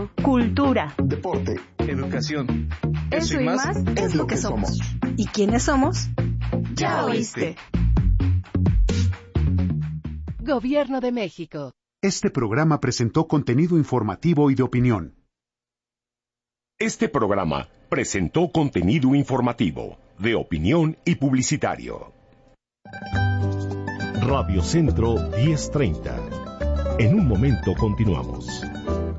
cultura, deporte, educación. Eso y más es lo que somos. ¿Y quiénes somos? Ya oíste. Gobierno de México. Este programa presentó contenido informativo y de opinión. Este programa presentó contenido informativo, de opinión y publicitario. Radio Centro 1030. En un momento continuamos.